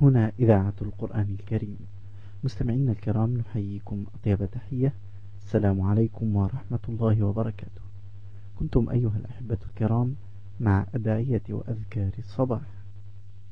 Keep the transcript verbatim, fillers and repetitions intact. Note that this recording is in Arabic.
هنا إذاعة القرآن الكريم. مستمعين الكرام، نحييكم أطيب تحية. السلام عليكم ورحمة الله وبركاته. كنتم أيها الأحبة الكرام مع أدعية وأذكار الصباح.